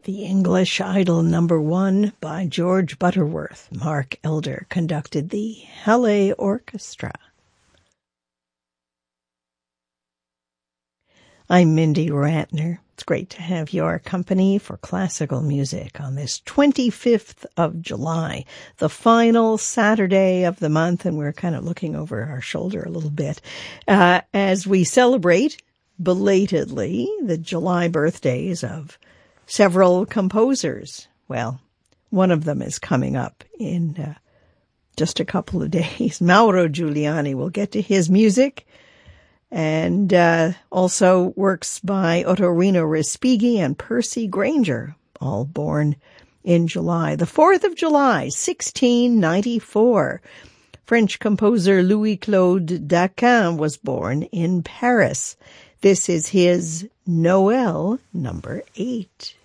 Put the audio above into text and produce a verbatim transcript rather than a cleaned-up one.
The English Idol Number One by George Butterworth. Mark Elder conducted the Halle Orchestra. I'm Mindy Ratner. It's great to have your company for classical music on this twenty-fifth of July, the final Saturday of the month, and we're kind of looking over our shoulder a little bit uh, as we celebrate belatedly the July birthdays of several composers. Well, one of them is coming up in uh, just a couple of days. Mauro Giuliani. We'll get to his music. And uh, also works by Ottorino Respighi and Percy Grainger, all born in July. The fourth of July, sixteen ninety-four. French composer Louis-Claude Daquin was born in Paris. This is his Noel number eight.